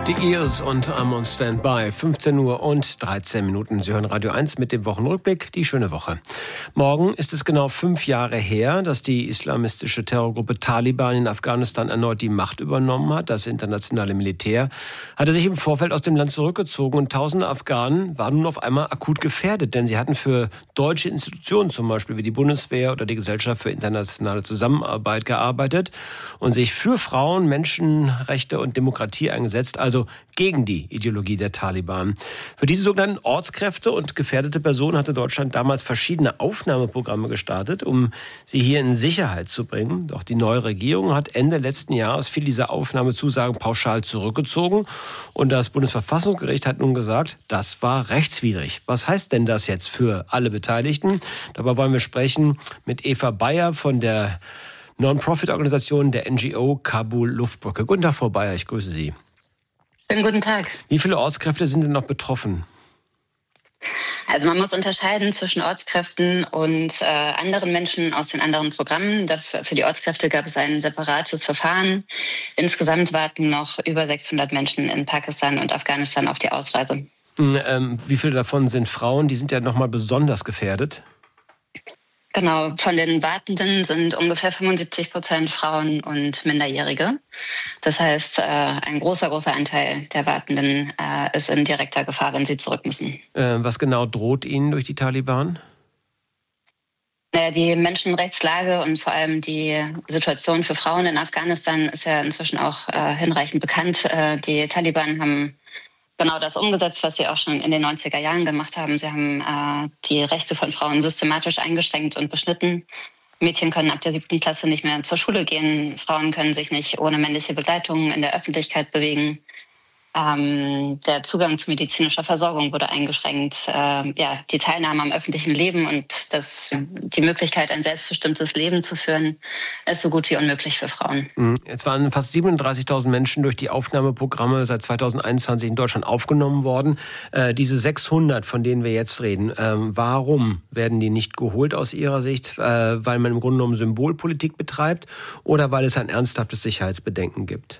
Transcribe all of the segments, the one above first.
Die Eels und I'm on Standby. 15 Uhr und 13 Minuten. Sie hören Radio 1 mit dem Wochenrückblick. Die schöne Woche. Morgen ist es genau 5 Jahre her, dass die islamistische Terrorgruppe Taliban in Afghanistan erneut die Macht übernommen hat. Das internationale Militär hatte sich im Vorfeld aus dem Land zurückgezogen und tausende Afghanen waren nun auf einmal akut gefährdet, denn sie hatten für deutsche Institutionen, zum Beispiel wie die Bundeswehr oder die Gesellschaft für internationale Zusammenarbeit, gearbeitet und sich für Frauen, Menschenrechte und Demokratie eingesetzt, also gegen die Ideologie der Taliban. Für diese sogenannten Ortskräfte und gefährdete Personen hatte Deutschland damals verschiedene Aufnahmeprogramme gestartet, um sie hier in Sicherheit zu bringen. Doch die neue Regierung hat Ende letzten Jahres viele dieser Aufnahmezusagen pauschal zurückgezogen. Und das Bundesverfassungsgericht hat nun gesagt, das war rechtswidrig. Was heißt denn das jetzt für alle Beteiligten? Dabei wollen wir sprechen mit Eva Bayer von der Non-Profit-Organisation der NGO Kabul Luftbrücke. Guten Tag, Frau Bayer, ich grüße Sie. Schönen guten Tag. Wie viele Ortskräfte sind denn noch betroffen? Also man muss unterscheiden zwischen Ortskräften und anderen Menschen aus den anderen Programmen. Für die Ortskräfte gab es ein separates Verfahren. Insgesamt warten noch über 600 Menschen in Pakistan und Afghanistan auf die Ausreise. Wie viele davon sind Frauen? Die sind ja noch mal besonders gefährdet. Genau, von den Wartenden sind ungefähr 75% Frauen und Minderjährige. Das heißt, ein großer Anteil der Wartenden ist in direkter Gefahr, wenn sie zurück müssen. Was genau droht ihnen durch die Taliban? Die Menschenrechtslage und vor allem die Situation für Frauen in Afghanistan ist ja inzwischen auch hinreichend bekannt. Die Taliban haben genau das umgesetzt, was sie auch schon in den 90er Jahren gemacht haben. Sie haben die Rechte von Frauen systematisch eingeschränkt und beschnitten. Mädchen können ab der 7. Klasse nicht mehr zur Schule gehen. Frauen können sich nicht ohne männliche Begleitung in der Öffentlichkeit bewegen. Der Zugang zu medizinischer Versorgung wurde eingeschränkt. Die Teilnahme am öffentlichen Leben und die Möglichkeit, ein selbstbestimmtes Leben zu führen, ist so gut wie unmöglich für Frauen. Jetzt waren fast 37.000 Menschen durch die Aufnahmeprogramme seit 2021 in Deutschland aufgenommen worden. Diese 600, von denen wir jetzt reden, warum werden die nicht geholt aus Ihrer Sicht? Weil man im Grunde genommen Symbolpolitik betreibt oder weil es ein ernsthaftes Sicherheitsbedenken gibt?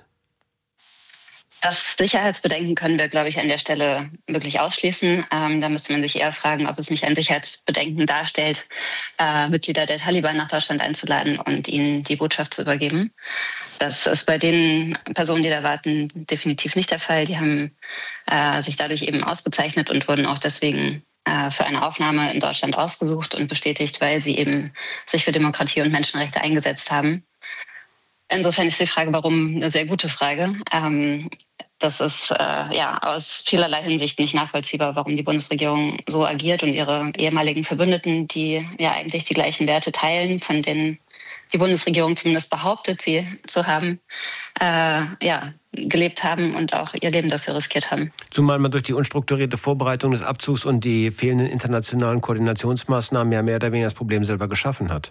Das Sicherheitsbedenken können wir, glaube ich, an der Stelle wirklich ausschließen. Da müsste man sich eher fragen, ob es nicht ein Sicherheitsbedenken darstellt, Mitglieder der Taliban nach Deutschland einzuladen und ihnen die Botschaft zu übergeben. Das ist bei den Personen, die da warten, definitiv nicht der Fall. Die haben sich dadurch eben ausgezeichnet und wurden auch deswegen für eine Aufnahme in Deutschland ausgesucht und bestätigt, weil sie eben sich für Demokratie und Menschenrechte eingesetzt haben. Insofern ist die Frage, warum, eine sehr gute Frage. Das ist aus vielerlei Hinsicht nicht nachvollziehbar, warum die Bundesregierung so agiert und ihre ehemaligen Verbündeten, die ja eigentlich die gleichen Werte teilen, von denen die Bundesregierung zumindest behauptet, sie zu haben, gelebt haben und auch ihr Leben dafür riskiert haben. Zumal man durch die unstrukturierte Vorbereitung des Abzugs und die fehlenden internationalen Koordinationsmaßnahmen ja mehr oder weniger das Problem selber geschaffen hat.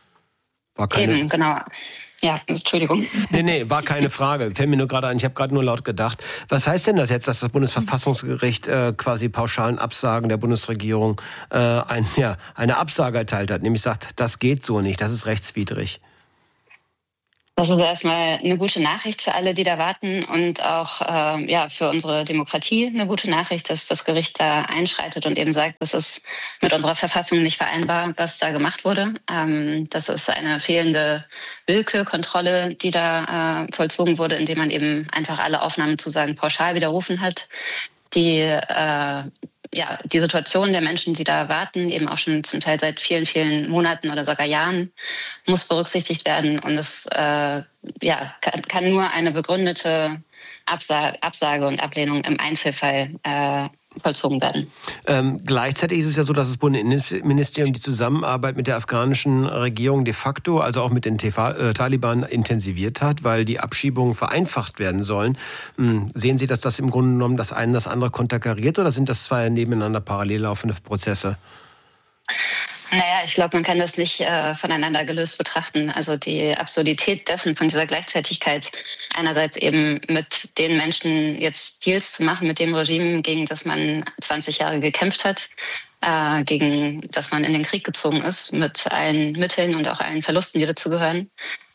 Eben, genau. Ja, Entschuldigung. Nee, war keine Frage. Fällt mir nur gerade ein, ich habe gerade nur laut gedacht. Was heißt denn das jetzt, dass das Bundesverfassungsgericht quasi pauschalen Absagen der Bundesregierung eine Absage erteilt hat? Nämlich sagt, das geht so nicht, das ist rechtswidrig. Das ist erstmal eine gute Nachricht für alle, die da warten und auch für unsere Demokratie eine gute Nachricht, dass das Gericht da einschreitet und eben sagt, das ist mit unserer Verfassung nicht vereinbar, was da gemacht wurde. Das ist eine fehlende Willkürkontrolle, die da vollzogen wurde, indem man eben einfach alle Aufnahmezusagen pauschal widerrufen hat. Die Situation der Menschen, die da warten, eben auch schon zum Teil seit vielen, vielen Monaten oder sogar Jahren, muss berücksichtigt werden. Und es kann nur eine begründete Absage und Ablehnung im Einzelfall vollzogen werden. Gleichzeitig ist es ja so, dass das Bundesministerium die Zusammenarbeit mit der afghanischen Regierung de facto, also auch mit den Taliban, intensiviert hat, weil die Abschiebungen vereinfacht werden sollen. Sehen Sie, dass das im Grunde genommen das eine das andere konterkariert oder sind das zwei nebeneinander parallel laufende Prozesse? Ich glaube, man kann das nicht voneinander gelöst betrachten. Also die Absurdität dessen, von dieser Gleichzeitigkeit, einerseits eben mit den Menschen jetzt Deals zu machen, mit dem Regime, gegen das man 20 Jahre gekämpft hat, gegen das man in den Krieg gezogen ist, mit allen Mitteln und auch allen Verlusten, die dazugehören.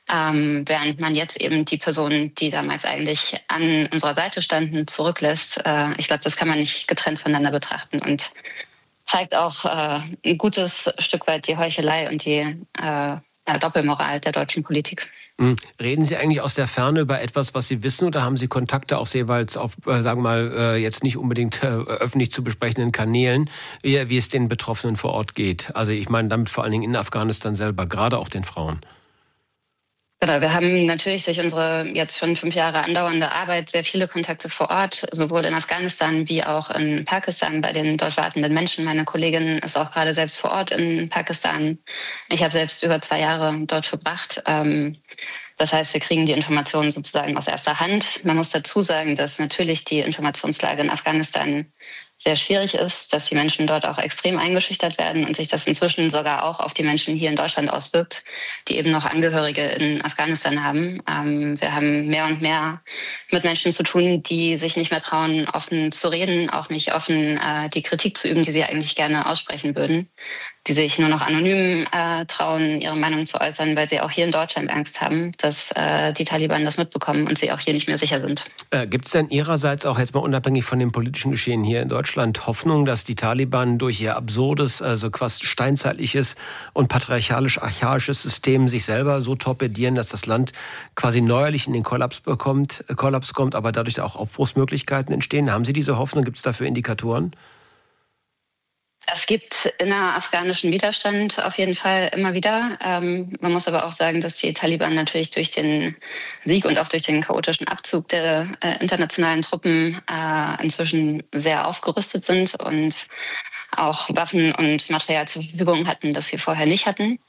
während man jetzt eben die Personen, die damals eigentlich an unserer Seite standen, zurücklässt. Ich glaube, das kann man nicht getrennt voneinander betrachten und zeigt auch ein gutes Stück weit die Heuchelei und die Doppelmoral der deutschen Politik. Reden Sie eigentlich aus der Ferne über etwas, was Sie wissen, oder haben Sie Kontakte auch jeweils auf, sagen wir mal, jetzt nicht unbedingt öffentlich zu besprechenden Kanälen, wie es den Betroffenen vor Ort geht? Also ich meine damit vor allen Dingen in Afghanistan selber, gerade auch den Frauen. Genau, wir haben natürlich durch unsere jetzt schon 5 Jahre andauernde Arbeit sehr viele Kontakte vor Ort, sowohl in Afghanistan wie auch in Pakistan bei den dort wartenden Menschen. Meine Kollegin ist auch gerade selbst vor Ort in Pakistan. Ich habe selbst über 2 Jahre dort verbracht. Das heißt, wir kriegen die Informationen sozusagen aus erster Hand. Man muss dazu sagen, dass natürlich die Informationslage in Afghanistan sehr schwierig ist, dass die Menschen dort auch extrem eingeschüchtert werden und sich das inzwischen sogar auch auf die Menschen hier in Deutschland auswirkt, die eben noch Angehörige in Afghanistan haben. Wir haben mehr und mehr mit Menschen zu tun, die sich nicht mehr trauen, offen zu reden, auch nicht offen die Kritik zu üben, die sie eigentlich gerne aussprechen würden, die sich nur noch anonym trauen, ihre Meinung zu äußern, weil sie auch hier in Deutschland Angst haben, dass die Taliban das mitbekommen und sie auch hier nicht mehr sicher sind. Gibt es denn Ihrerseits auch jetzt mal unabhängig von dem politischen Geschehen hier in Deutschland Hoffnung, dass die Taliban durch ihr absurdes, also quasi steinzeitliches und patriarchalisch-archaisches System sich selber so torpedieren, dass das Land quasi neuerlich in den Kollaps kommt, aber dadurch auch Aufbruchsmöglichkeiten entstehen? Haben Sie diese Hoffnung? Gibt es dafür Indikatoren? Es gibt innerafghanischen Widerstand auf jeden Fall immer wieder. Man muss aber auch sagen, dass die Taliban natürlich durch den Sieg und auch durch den chaotischen Abzug der internationalen Truppen inzwischen sehr aufgerüstet sind und auch Waffen und Material zur Verfügung hatten, das sie vorher nicht hatten.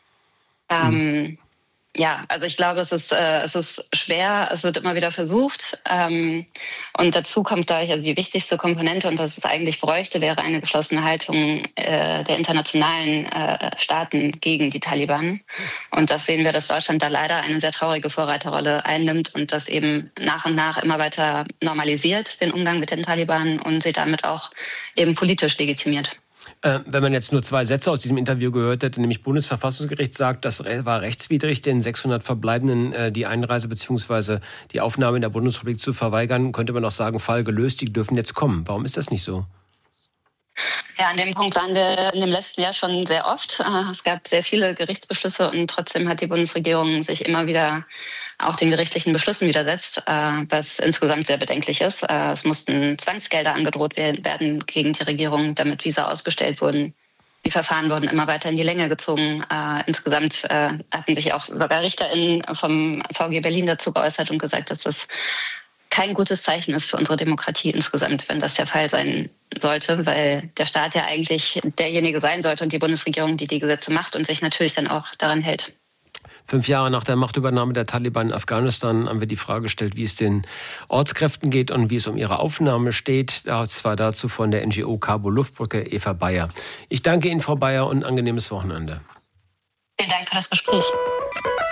Ja, also ich glaube, es ist schwer, es wird immer wieder versucht. Und dazu kommt, glaube ich, also die wichtigste Komponente, und das es eigentlich bräuchte, wäre eine geschlossene Haltung der internationalen Staaten gegen die Taliban. Und das sehen wir, dass Deutschland da leider eine sehr traurige Vorreiterrolle einnimmt und das eben nach und nach immer weiter normalisiert, den Umgang mit den Taliban, und sie damit auch eben politisch legitimiert. Wenn man jetzt nur 2 Sätze aus diesem Interview gehört hätte, nämlich Bundesverfassungsgericht sagt, das war rechtswidrig, den 600 Verbleibenden die Einreise bzw. die Aufnahme in der Bundesrepublik zu verweigern, könnte man auch sagen, Fall gelöst, die dürfen jetzt kommen. Warum ist das nicht so? Ja, an dem Punkt waren wir in dem letzten Jahr schon sehr oft. Es gab sehr viele Gerichtsbeschlüsse und trotzdem hat die Bundesregierung sich immer wieder auch den gerichtlichen Beschlüssen widersetzt, was insgesamt sehr bedenklich ist. Es mussten Zwangsgelder angedroht werden gegen die Regierung, damit Visa ausgestellt wurden. Die Verfahren wurden immer weiter in die Länge gezogen. Insgesamt hatten sich auch sogar RichterInnen vom VG Berlin dazu geäußert und gesagt, dass das kein gutes Zeichen ist für unsere Demokratie insgesamt, wenn das der Fall sein sollte, weil der Staat ja eigentlich derjenige sein sollte und die Bundesregierung, die die Gesetze macht und sich natürlich dann auch daran hält. 5 Jahre nach der Machtübernahme der Taliban in Afghanistan haben wir die Frage gestellt, wie es den Ortskräften geht und wie es um ihre Aufnahme steht. Das war dazu von der NGO Kabul Luftbrücke Eva Bayer. Ich danke Ihnen, Frau Bayer, und ein angenehmes Wochenende. Vielen Dank für das Gespräch.